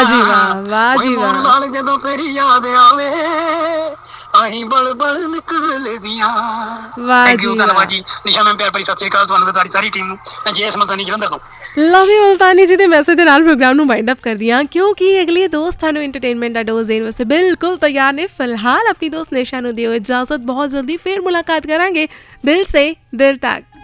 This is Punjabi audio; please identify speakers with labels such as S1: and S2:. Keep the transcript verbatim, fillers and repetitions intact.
S1: ਜੀ ਵਾਹ, ਵਾਹ ਜੀ ਵਾਹ।
S2: ਨਾਲ ਜਦੋਂ ਤੇਰੀ ਯਾਦ ਆਵੇ ਆਹੀਂ ਬਲ ਬਲ ਨਿਕਲਦੀਆਂ।
S1: ਵਾਹ
S2: ਥੈਂਕ ਯੂ,
S1: ਜੀ
S2: ਧੰਨਵਾਦ
S1: ਵਾਹ।
S2: ਜੀ। ਨਿਸ਼ਾ ਮੈਮ ਪਿਆਰ ਭਰੀ ਸਤਿ ਸ੍ਰੀ ਅਕਾਲ ਤੁਹਾਨੂੰ ਤੇ ਤੁਹਾਡੀ ਸਾਰੀ ਟੀਮ ਨੂੰ। ਮੈਂ ਜੇ ਐਸ ਮਲਤਾਨੀ ਜਲੰਧਰ ਤੋਂ।
S1: ਲਓ ਜੀ, ਮੁਲਤਾਨੀ ਜੀ ਦੇ ਮੈਸੇਜ ਦੇ ਨਾਲ ਪ੍ਰੋਗਰਾਮ ਨੂੰ ਵਾਈਂਡ ਅਪ ਕਰਦੀ ਹਾਂ, ਕਿਉਂਕਿ ਅਗਲੇ ਦੋਸਤ ਤੁਹਾਨੂੰ ਇੰਟਰਟੇਨਮੈਂਟ ਦਾ ਡੋਜ਼ ਦੇਣ ਵਾਸਤੇ ਬਿਲਕੁਲ ਤਿਆਰ ਨੇ। ਫਿਲਹਾਲ ਆਪਣੀ ਦੋਸਤ ਨਿਸ਼ਾ ਨੂੰ ਦਿਓ ਇਜਾਜ਼ਤ, ਬਹੁਤ ਜਲਦੀ ਫਿਰ ਮੁਲਾਕਾਤ ਕਰਾਂਗੇ ਦਿਲ ਸੇ ਦਿਲ ਤੱਕ।